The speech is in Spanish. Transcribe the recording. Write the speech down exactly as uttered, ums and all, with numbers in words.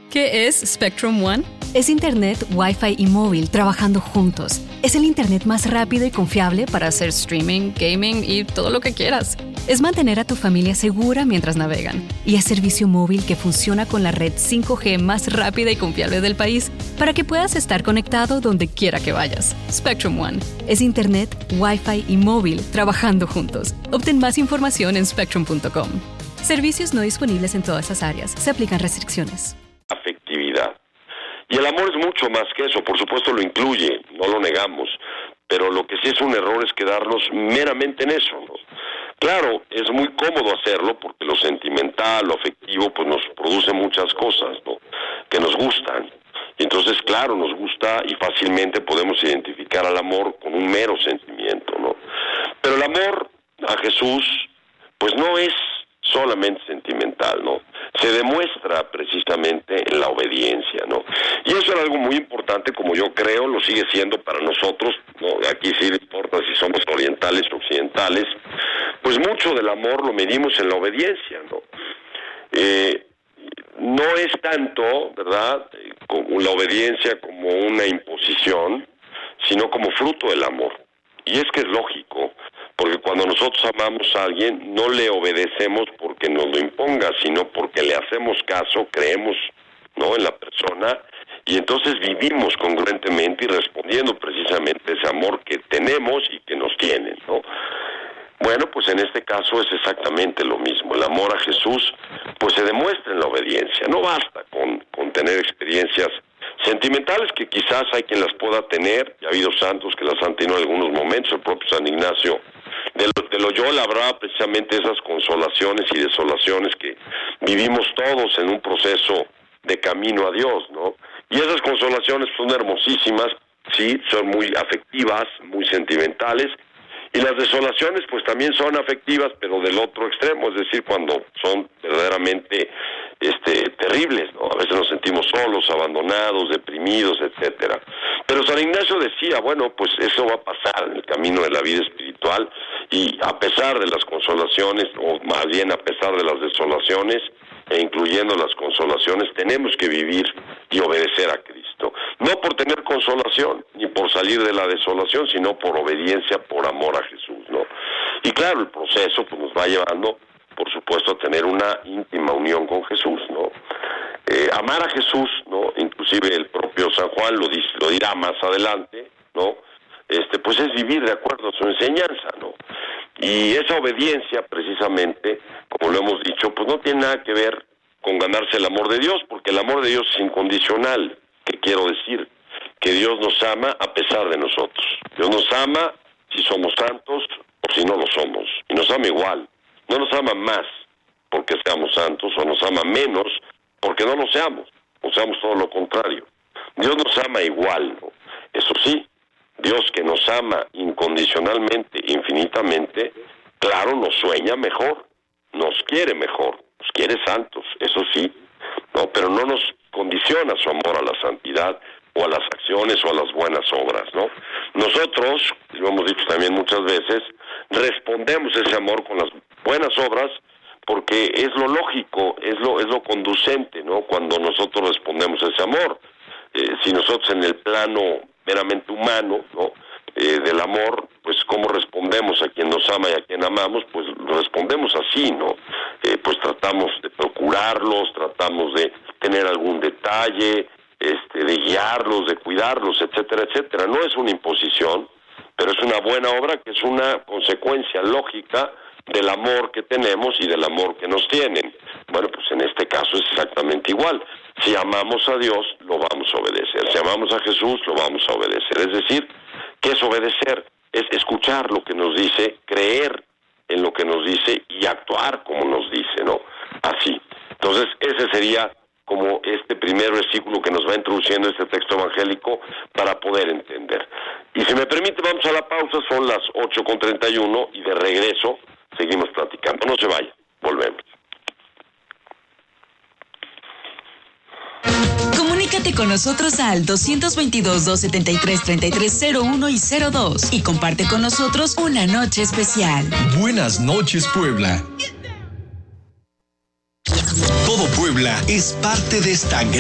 ¿Qué es Spectrum One? Es Internet, Wi-Fi y móvil trabajando juntos. Es el Internet más rápido y confiable para hacer streaming, gaming y todo lo que quieras. Es mantener a tu familia segura mientras navegan. Y es servicio móvil que funciona con la red cinco G más rápida y confiable del país para que puedas estar conectado donde quiera que vayas. Spectrum One. Es Internet, Wi-Fi y móvil trabajando juntos. Obtén más información en spectrum punto com. Servicios no disponibles en todas las áreas. Se aplican restricciones. Afectividad. Y el amor es mucho más que eso, por supuesto lo incluye, no lo negamos, pero lo que sí es un error es quedarnos meramente en eso, ¿no? Claro, es muy cómodo hacerlo porque lo sentimental, lo afectivo, pues nos produce muchas cosas, ¿no?, que nos gustan. Y entonces, claro, nos gusta y fácilmente podemos identificar al amor con un mero sentimiento, ¿no? Pero el amor a Jesús, pues no es solamente sentimental, ¿no? Se demuestra precisamente en la obediencia, ¿no? Y eso era algo muy importante, como yo creo, lo sigue siendo para nosotros, ¿no? Aquí sí no importa si somos orientales o occidentales, pues mucho del amor lo medimos en la obediencia, ¿no? Eh, no es tanto, ¿verdad?, como la obediencia como una imposición, sino como fruto del amor. Y es que es lógico, porque cuando nosotros amamos a alguien, no le obedecemos porque nos lo imponga, sino porque le hacemos caso, creemos, ¿no?, en la persona, y entonces vivimos congruentemente y respondiendo precisamente ese amor que tenemos y que nos tienen, ¿no? Bueno, pues en este caso es exactamente lo mismo. El amor a Jesús, pues se demuestra en la obediencia. No basta con, con tener experiencias sentimentales, que quizás hay quien las pueda tener, y ha habido santos que las han tenido en algunos momentos. El propio San Ignacio de, de Loyola hablaba precisamente de esas consolaciones y desolaciones que vivimos todos en un proceso de camino a Dios, ¿no? Y esas consolaciones son hermosísimas, sí, son muy afectivas, muy sentimentales, y las desolaciones pues también son afectivas, pero del otro extremo, es decir, cuando son verdaderamente este, terribles, ¿no? A veces nos sentimos solos, abandonados, deprimidos, etcétera. Pero San Ignacio decía, bueno, pues eso va a pasar en el camino de la vida espiritual, y a pesar de las consolaciones, o más bien a pesar de las desolaciones, e incluyendo las consolaciones, tenemos que vivir y obedecer a Cristo. No por tener consolación, ni por salir de la desolación, sino por obediencia, por amor a Jesús, ¿no? Y claro, el proceso pues nos va llevando, por supuesto, a tener una íntima unión con Jesús, ¿no? Eh, amar a Jesús, ¿no? Inclusive el propio San Juan lo dice, lo dirá más adelante, ¿no? Este, pues es vivir de acuerdo a su enseñanza, ¿no? Y esa obediencia, precisamente, como lo hemos dicho, pues no tiene nada que ver con ganarse el amor de Dios, porque el amor de Dios es incondicional. ¿Qué quiero decir? Que Dios nos ama a pesar de nosotros. Dios nos ama si somos santos o si no lo somos. Y nos ama igual. No nos ama más porque seamos santos, o nos ama menos porque no lo seamos, o seamos todo lo contrario. Dios nos ama igual, ¿no? Eso sí, Dios, que nos ama incondicionalmente, infinitamente, claro, nos sueña mejor, nos quiere mejor, nos quiere santos, eso sí, no, pero no nos condiciona su amor a la santidad o a las acciones o a las buenas obras, ¿no? Nosotros, lo hemos dicho también muchas veces, respondemos ese amor con las buenas obras porque es lo lógico, es lo es lo conducente, ¿no? Cuando nosotros respondemos a ese amor. Eh, si nosotros en el plano meramente humano, ¿no?, eh, del amor, pues cómo respondemos a quien nos ama y a quien amamos, pues respondemos así, ¿no? Eh, pues tratamos de procurarlos, tratamos de tener algún detalle, este, de guiarlos, de cuidarlos, etcétera, etcétera. No es una imposición, pero es una buena obra que es una consecuencia lógica del amor que tenemos y del amor que nos tienen. Bueno, pues en este caso es exactamente igual. Si amamos a Dios, lo vamos a obedecer. Si amamos a Jesús, lo vamos a obedecer. Es decir, ¿qué es obedecer? Es escuchar lo que nos dice, creer en lo que nos dice y actuar como nos dice, ¿no? Así. Entonces, ese sería como este primer versículo que nos va introduciendo este texto evangélico para poder entender. Y si me permite, vamos a la pausa, son las ocho con treinta y uno y de regreso seguimos platicando. No se vaya, volvemos. Comunícate con nosotros al dos veintidós, doscientos setenta y tres, treinta y tres cero uno y cero dos y comparte con nosotros una noche especial. Buenas noches, Puebla. Todo Puebla es parte de esta